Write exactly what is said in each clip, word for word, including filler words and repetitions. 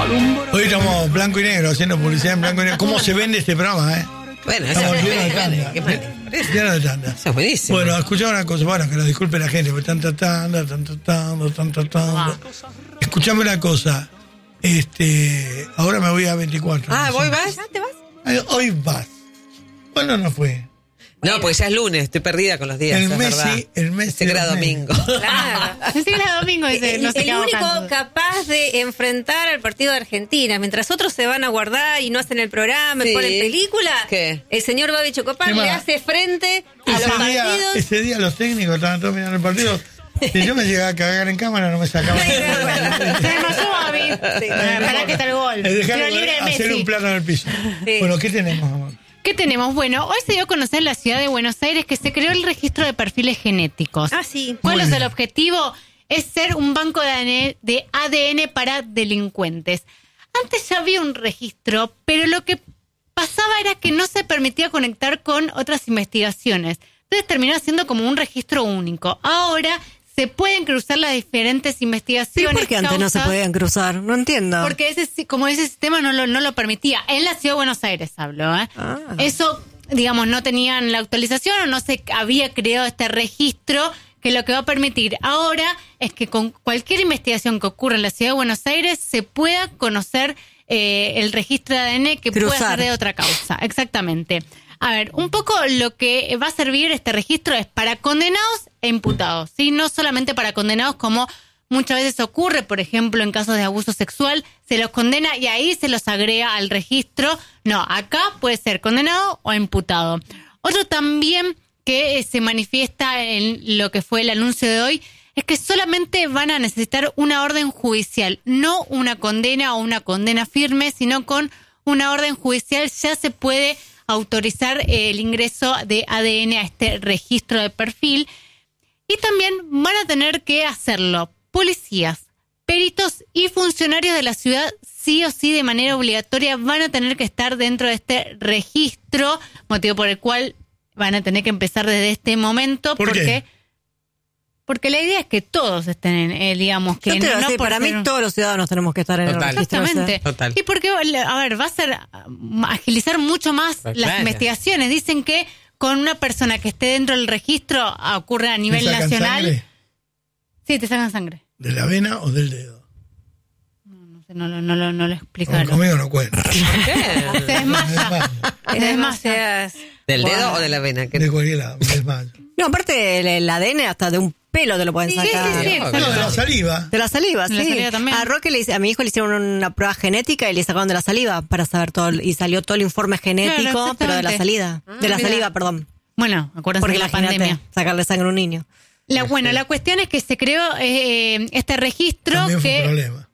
Hoy estamos blanco y negro, haciendo publicidad en blanco y negro. ¿Cómo se vende este programa, eh? Bueno, estamos eso llenos de es tanda. Llenos de tanda. Eso es buenísimo. Bueno, escuchame una cosa, bueno, que lo disculpe la gente, porque están tratando, están tratando, están tratando. Escuchame una cosa. Este, ahora me voy a veinticuatro. Ah, no ¿voy sé. vas? ¿Te vas? Ay, hoy vas. ¿Cuándo no fue? No, porque ya es lunes, estoy perdida con los días. El es Messi, verdad. el Messi. Pensé que era del domingo. Claro. Pensé que era domingo. Ese, El, no sé el qué hago único tanto. capaz de enfrentar al partido de Argentina, mientras otros se van a guardar y no hacen el programa, Sí. y ponen película, ¿Qué? el señor Babi Chocopar ¿Qué le más? hace frente a Ese los día, partidos. ese día los técnicos estaban todos mirando el partido. Si yo me llegaba a cagar en cámara, no me sacaban. Se desmayó Babi. Sí. Para que está el gol. Es dejar Tiro libre de hacer Messi. un plano en el piso. Sí. Bueno, ¿qué tenemos, amor? ¿Qué tenemos? Bueno, hoy se dio a conocer en la ciudad de Buenos Aires que se creó el registro de perfiles genéticos. Ah, sí. ¿Cuál Muy es bien. el objetivo? Es ser un banco de A D N, de A D N para delincuentes. Antes ya había un registro, pero lo que pasaba era que no se permitía conectar con otras investigaciones. Entonces terminó siendo como un registro único. Ahora se pueden cruzar las diferentes ¿Y investigaciones. por qué antes no se causas, podían cruzar? No entiendo. Porque ese, como ese sistema no lo, no lo permitía. En la ciudad de Buenos Aires hablo, ¿eh? Ah. Eso, digamos, no tenían la actualización o no se había creado este registro que lo que va a permitir ahora es que con cualquier investigación que ocurra en la ciudad de Buenos Aires se pueda conocer eh, el registro de A D N que pueda Cruzar. ser de otra causa. Exactamente. A ver, un poco lo que va a servir este registro es para condenados e imputados, ¿sí? No solamente para condenados como muchas veces ocurre, por ejemplo, en casos de abuso sexual, se los condena y ahí se los agrega al registro. No, acá puede ser condenado o imputado. Otro también que eh, se manifiesta en lo que fue el anuncio de hoy es que solamente van a necesitar una orden judicial, no una condena o una condena firme, sino con una orden judicial ya se puede autorizar el ingreso de A D N a este registro de perfil. Y también van a tener que hacerlo policías, peritos y funcionarios de la ciudad, sí o sí de manera obligatoria, van a tener que estar dentro de este registro, motivo por el cual van a tener que empezar desde este momento. ¿Por porque qué? Porque la idea es que todos estén en, eh, digamos, que Yo te no, voy a no decir, por para mí ser un- todos los ciudadanos tenemos que estar en Total. el registro. Exactamente. Total. Y porque, a ver, va a ser um, agilizar mucho más Pues las claro. investigaciones. Dicen que con una persona que esté dentro del registro ocurre a ¿Me nivel sacan nacional. sangre? Sí, te sacan sangre. ¿De la vena o del dedo? No sé, no, lo- no, lo- no lo No, explicaron. conmigo no cuenta. Se desmaya. Se Es desmaya. demasiadas- ¿Del Wow. dedo o de la vena? ¿Qué- De cualquier lado, me desmayo. No, aparte el, el A D N hasta de un pelo te lo pueden Sí, sacar. sí, sí, No, exacto. No, de la saliva. De la saliva, De la sí. saliva también. A Roque le hice- a mi hijo le hicieron una prueba genética y le sacaron de la saliva para saber todo y salió todo el informe genético, Claro, pero de la exactamente. salida, Ah, de la mira. saliva, perdón. Bueno, acuérdense Porque de la imagínate, pandemia. sacarle sangre a un niño. La, bueno, la cuestión es que se creó eh, este registro También fue un que problema.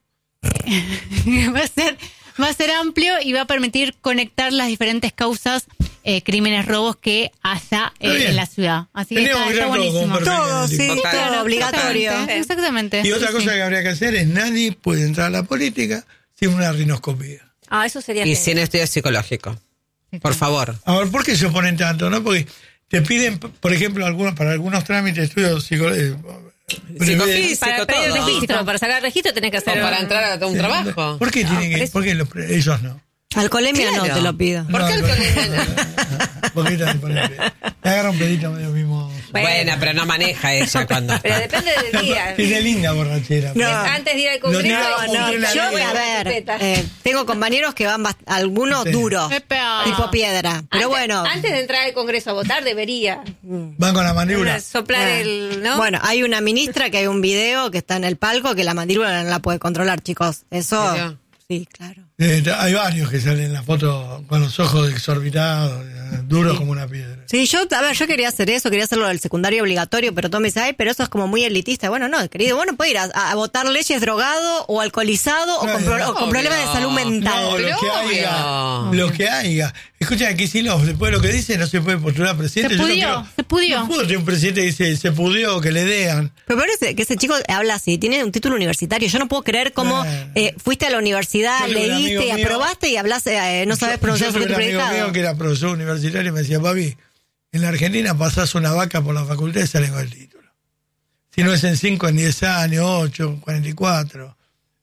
va a ser va a ser amplio y va a permitir conectar las diferentes causas, eh, crímenes, robos que haya eh, Está bien. en la ciudad. Así que Teníamos está, que está dar todo como buenísimo. perfil Todo, sí, genético. Total. todo obligatorio. Exactamente. Exactamente. Y otra Sí, cosa sí. que habría que hacer es nadie puede entrar a la política sin una rinoscopía. Ah, eso sería Y genial. sin estudio psicológico. Por favor. A ver, ¿por qué se oponen tanto? ¿No? Porque te piden, por ejemplo, algunos para algunos trámites estudios psicológicos. Psicofísico, Para pedir el todo. registro, para sacar el registro tenés que O hacer... para entrar a un trabajo. ¿Por qué tienen que, por qué los pre- ellos no? Alcoholemia no Claro. te lo pido. ¿Por No, qué el no, colegio? no, no, no, poquito de ponerle. Me agarra un pedito medio mismo. Bueno, pero no maneja ella cuando Pero está. depende del día. Tiene linda borrachera. No. Antes de ir al congreso... No, No, Yo no, la yo, veo. a ver, Respeta. eh, tengo compañeros que van bast- algunos Sí. duros, Epa. tipo piedra. Pero Antes- bueno, Antes de entrar al congreso a votar, debería Van con la mandíbula. soplar eh, el... ¿no? bueno, hay una ministra que hay un video que está en el palco que la mandíbula no la puede controlar, chicos. Eso, ¿Serio? sí, claro. Eh, hay varios que salen en la foto con los ojos exorbitados, eh, duros como una piedra. Sí, yo, a ver, yo quería hacer eso, quería hacerlo del secundario obligatorio, pero todo me dice, ay, pero eso es como muy elitista. Bueno, no, querido, bueno, puede ir a, a votar leyes drogado o alcoholizado o, No, con, pro- no, o con obvio. problemas de salud mental. No, pero lo que obvio. haya. Lo que haya. Escucha, aquí sí, lo, después de lo que dice, no se puede postular a presidente. Se Yo no pudió, quiero- se pudió. No puedo tener un presidente que dice, se pudió, que le dean. Pero parece que ese chico habla así, tiene un título universitario. Yo no puedo creer cómo Bueno. eh, fuiste a la universidad, Yo tengo un leíste, amigo mío- aprobaste y hablas, eh, no sabes Yo- pronunciar yo su tuve un amigo predicado. mío que era profesor universitario y me decía, papi, en la Argentina pasás una vaca por la facultad y sale con el título. Si no es en cinco, en diez años, ocho, cuarenta y cuatro.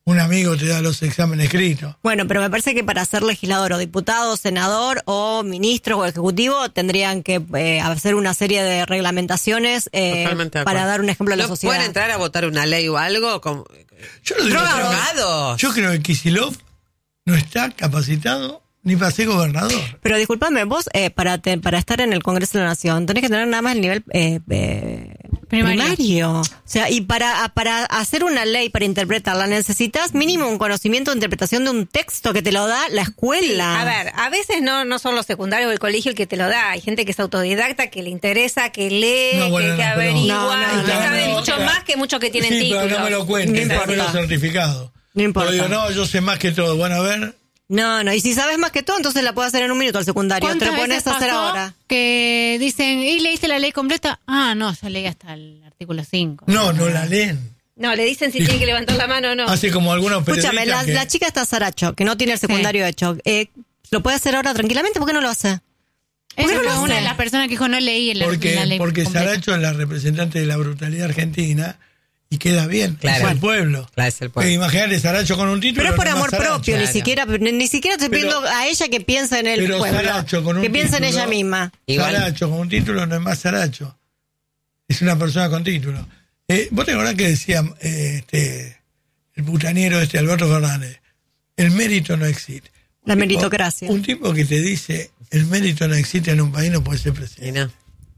un amigo te da los exámenes escritos. Bueno, pero me parece que para ser legislador o diputado, senador o ministro o ejecutivo tendrían que eh, hacer una serie de reglamentaciones eh, Totalmente de para acuerdo. dar un ejemplo a la ¿No sociedad. pueden entrar a votar una ley o algo? Como... Yo no digo Drogados. Yo creo que Kicillof no está capacitado ni para ser gobernador. Pero discúlpame, vos eh, para te- para estar en el Congreso de la Nación tenés que tener nada más el nivel eh, eh, Primario. primario. O sea, y para, para hacer una ley, para interpretarla, necesitas mínimo un conocimiento de interpretación de un texto que te lo da la escuela. A ver, a veces no no son los secundarios o el colegio el que te lo da. Hay gente que es autodidacta, que le interesa, que lee, No, bueno, que, que no, pero- averigua, No, no, y que no, sabe no, mucho no. más que muchos que tienen Sí, títulos. pero no me lo cuentes, No dámelo importa. certificado. No importa. Yo digo, no, yo sé más que todo. Bueno, a ver, No, no, y si sabes más que tú, entonces la puedes hacer en un minuto al secundario. Te ¿Cuántas lo pones veces a hacer pasó ahora. que dicen, ¿y leíste la ley completa? Ah, no, yo leí hasta el artículo cinco. no, no la leen. No, le dicen si tienen que levantar la mano o no. Así como algunos periodistas Escúchame, la, que- la chica está Saracho, que no tiene el secundario hecho. Eh, ¿Lo puede hacer ahora tranquilamente? ¿Por qué no lo hace? Esa qué no lo fue una hace? de las personas que dijo, no leí el, Porque, la ley porque completa. Saracho es la representante de la brutalidad argentina y queda bien. Claro. Es el pueblo. Claro, es el pueblo. Eh, Imagínate Saracho con un título. Pero es por no más amor Saracho. propio, ni Claro. siquiera ni, ni siquiera estoy Pero- pidiendo a ella que piense en el pero pueblo. Saracho con un que piense en título- ella misma. Igual. Saracho con un título no es más Saracho. Es una persona con título. Eh, ¿Vos te acordás que decía eh, este, el putanero este Alberto Fernández? El mérito no existe. La Un tipo- meritocracia. Un tipo que te dice el mérito no existe en un país no puede ser Y presidente. no.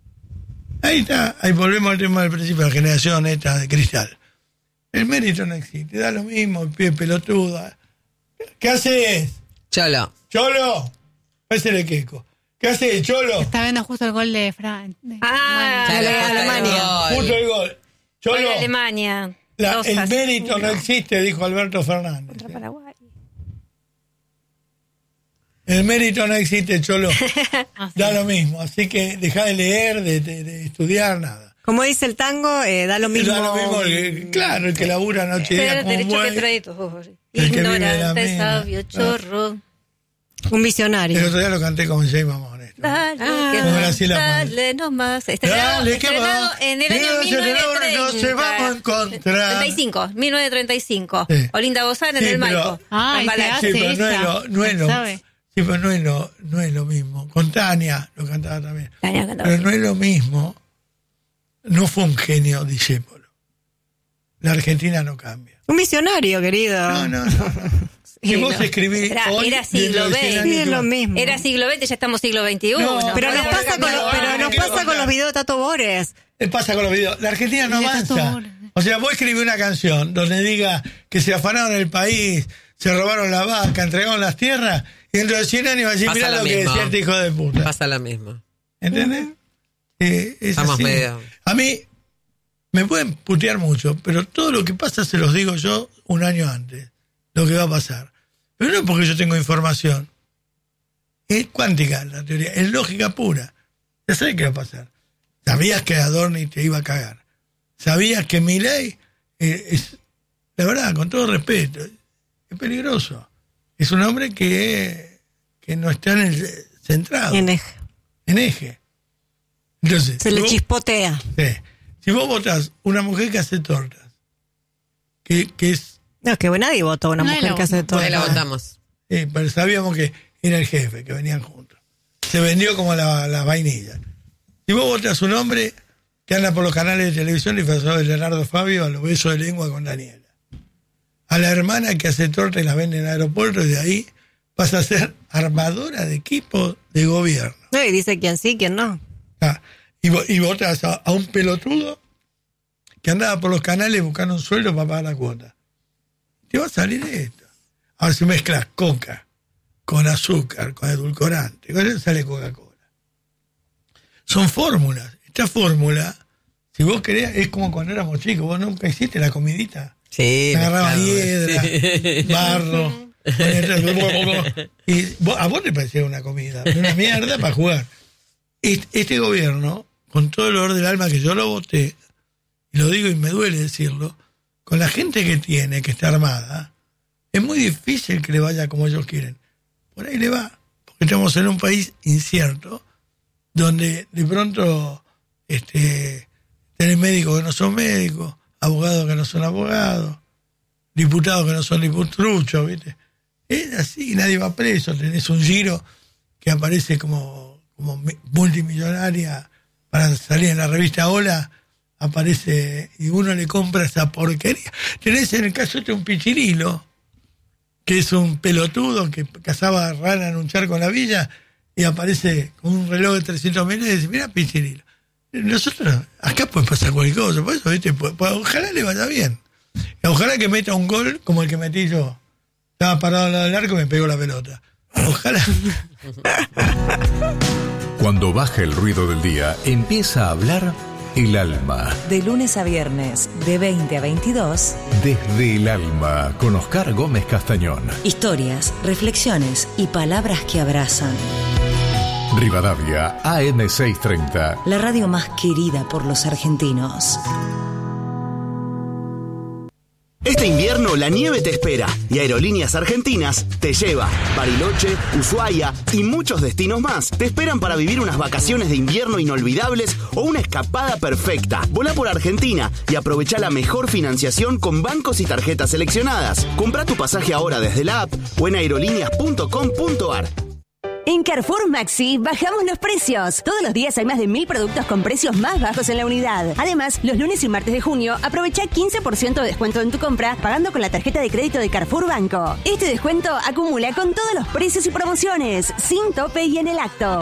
Ahí está, ahí volvemos al tema del principio, la generación esta de cristal. El mérito no existe, da lo mismo, el pie pelotudo. ¿Qué haces? Cholo. Cholo. Ese le queco. ¿Qué haces, Cholo? Está viendo justo el gol de Fran. de Ah, Alemania. Ya de la puesta Alemania. del gol. Justo el gol. Gol Cholo, de Alemania. la- Dos el a mérito no cero existe, dijo Alberto Fernández. contra Paraguay. El mérito no existe, Cholo. Ah, sí. Da lo mismo, así que deja de leer, de, de- de estudiar, nada. Como dice el tango, eh, da lo mismo. Da lo mismo, el- claro, el que labura noche y día Pero como un derecho que buey. trae todo. El que vive de la Ignorante, mina. sabio, Claro. chorro. Un visionario. El otro día lo canté con Jay Mamón. esto. Dale, Ah, que como más, Graciela dale nomás. Estrenado, Dale, ¿qué estrenado va? en el año Dios, mil novecientos treinta. no se vamos a encontrar. treinta y cinco, mil novecientos treinta y cinco. Sí. Olinda Bozán en Sí, el pero- Maipo. Ah, con y se Balache. hace Sí, pero no es esa. lo, no es lo, ¿Sabe? sí, pero no es lo, no es lo mismo. Con Tania lo cantaba también. Tania cantaba. Pero no es lo mismo. No fue un genio discépolo. La Argentina no cambia. Un visionario, querido. No, no, no. no. Si Sí, vos no. escribís Era- hoy, era siglo dentro de cien veinte. años, Sí, es lo mismo. Era siglo veinte, ya estamos siglo veintiuno. No, Pero No, nos no, pasa no, con, no, los- no, pero no, nos no, pasa no, con no. los videos de Tato Bores. ¿Qué pasa con los videos? La Argentina no Sí, está avanza. todo- O sea, vos escribís una canción donde diga que se afanaron el país, se robaron la vaca, entregaron las tierras, y dentro de cien años vas a decir, Pasa mirá lo lo que mismo. decía este hijo de puta. Pasa lo mismo. ¿Entendés? Eh, es Estamos así. medio- A mí me pueden putear mucho, pero todo lo que pasa se los digo yo un año antes, lo que va a pasar. Pero no es porque yo tengo información. Es cuántica la teoría, es lógica pura. Ya sabes qué va a pasar. Sabías que Adorni te iba a cagar. Sabías que Milei eh, es, la verdad, con todo respeto, es peligroso. Es un hombre que, que no está en el centrado, En en, eje. eje. Entonces, Se si le vos- chispotea. sí. Si vos votás una mujer que hace tortas, que, que es, No, que nadie votó a una Nadie mujer la que hace votó. todo. Ahí la Ah. votamos. eh, pero sabíamos que era el jefe, que venían juntos. Se vendió como la, la vainilla. Si vos votás un hombre que anda por los canales de televisión disfrazado de Leonardo Fabio a los besos de lengua con Daniela. A la hermana que hace torta y la vende en el aeropuerto, y de ahí vas a ser armadora de equipo de gobierno. No, y dice quién sí, quién no. Ah, y, vo- y votas a, a un pelotudo que andaba por los canales buscando un sueldo para pagar la cuota. Te va a salir esto. Ahora si mezclas coca con azúcar, con edulcorante, con eso sale Coca-Cola. Son fórmulas. Esta fórmula, si vos querés, es como cuando éramos chicos. Vos nunca hiciste la comidita. Sí. Agarraba mezclado. hiedra, Sí. barro. ponía- y vos- a vos te parecía una comida, una mierda para jugar. Este, este gobierno, con todo el dolor del alma que yo lo voté, y lo digo y me duele decirlo, con la gente que tiene, que está armada, es muy difícil que le vaya como ellos quieren. Por ahí le va, porque estamos en un país incierto, donde de pronto este, tenés médicos que no son médicos, abogados que no son abogados. diputados que no son diputruchos, ¿viste? Es así, nadie va preso. Tenés un Giro que aparece como, como multimillonaria para salir en la revista Hola, aparece y uno le compra esa porquería. Tenés en el caso este un Pichirilo, que es un pelotudo que cazaba rana en un charco en la villa y aparece con un reloj de trescientos mil y dice, mira Pichirilo. Nosotros, acá puede pasar cualquier cosa, por eso, ¿viste? Pues, pues, ojalá le vaya bien. Ojalá que meta un gol como el que metí yo. Estaba parado al lado del arco y me pegó la pelota. Ojalá. Cuando baja el ruido del día, empieza a hablar el alma. De lunes a viernes, de veinte a veintidós. Desde el alma, con Oscar Gómez Castañón. Historias, reflexiones y palabras que abrazan. Rivadavia, A M seiscientos treinta. La radio más querida por los argentinos. Este invierno la nieve te espera y Aerolíneas Argentinas te lleva. Bariloche, Ushuaia y muchos destinos más te esperan para vivir unas vacaciones de invierno inolvidables o una escapada perfecta. Volá por Argentina y aprovecha la mejor financiación con bancos y tarjetas seleccionadas. Comprá tu pasaje ahora desde la app o en aerolíneas punto com punto ar. En Carrefour Maxi bajamos los precios. Todos los días hay más de mil productos con precios más bajos en la unidad. Además, los lunes y martes de junio aprovecha quince por ciento de descuento en tu compra pagando con la tarjeta de crédito de Carrefour Banco. Este descuento acumula con todos los precios y promociones, sin tope y en el acto.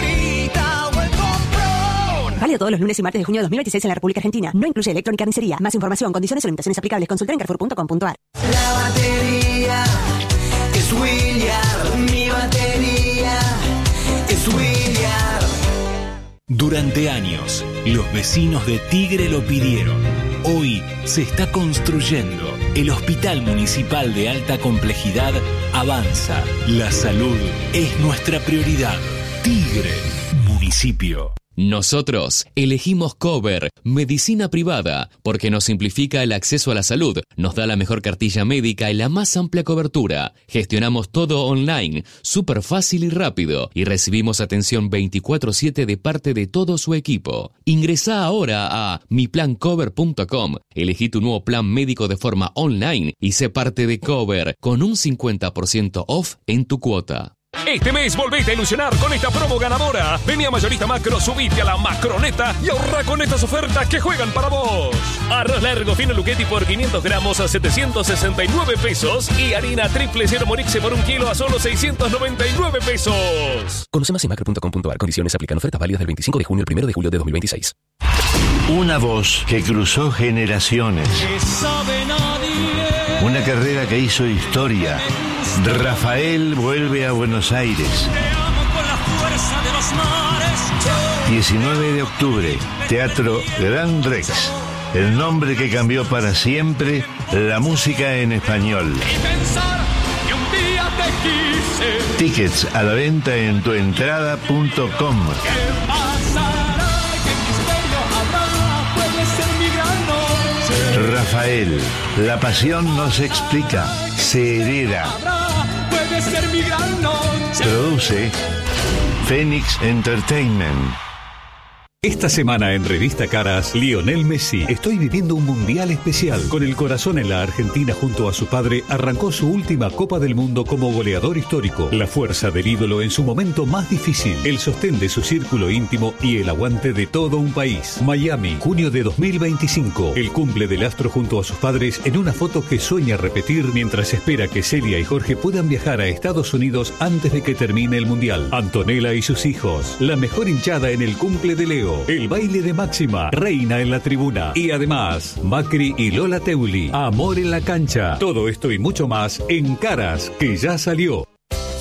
Válido todos los lunes y martes de junio de dos mil veintiséis en la República Argentina. No incluye electrónica ni carnicería. Más información, condiciones o limitaciones aplicables. Consulta en carrefour punto com punto ar. La batería es William, mi batería. Es William. Durante años, los vecinos de Tigre lo pidieron. Hoy se está construyendo. El Hospital Municipal de Alta Complejidad avanza. La salud es nuestra prioridad. Tigre, municipio. Nosotros elegimos Cover, medicina privada, porque nos simplifica el acceso a la salud, nos da la mejor cartilla médica y la más amplia cobertura. Gestionamos todo online, súper fácil y rápido, y recibimos atención veinticuatro siete de parte de todo su equipo. Ingresá ahora a mi plan cover punto com, elegí tu nuevo plan médico de forma online y sé parte de Cover, con un cincuenta por ciento off en tu cuota. Este mes volvete a ilusionar con esta promo ganadora. Vení a Mayorista Macro, subite a la Macroneta y ahorra con estas ofertas que juegan para vos. Arroz largo fino Luchetti por quinientos gramos a setecientos sesenta y nueve pesos y harina triple cero Morixe por un kilo a solo seiscientos noventa y nueve pesos. Conoce más en macro punto com punto ar. Condiciones aplican. Ofertas válidas del veinticinco de junio al primero de julio de dos mil veintiséis. Una voz que cruzó generaciones. Una carrera que hizo historia. Rafael vuelve a Buenos Aires. diecinueve de octubre, Teatro Gran Rex. El nombre que cambió para siempre la música en español. Tickets a la venta en tuentrada punto com. Rafael, la pasión no se explica, se hereda. Produce Phoenix Entertainment. Esta semana en Revista Caras, Lionel Messi. Estoy viviendo un mundial especial. Con el corazón en la Argentina junto a su padre, arrancó su última Copa del Mundo como goleador histórico. La fuerza del ídolo en su momento más difícil, el sostén de su círculo íntimo y el aguante de todo un país. Miami, junio de dos mil veinticinco. El cumple del astro junto a sus padres en una foto que sueña repetir mientras espera que Celia y Jorge puedan viajar a Estados Unidos antes de que termine el mundial. Antonella y sus hijos. La mejor hinchada en el cumple de Leo. El baile de Máxima, reina en la tribuna. Y además, Macri y Lola Teuli, amor en la cancha. Todo esto y mucho más en Caras, que ya salió.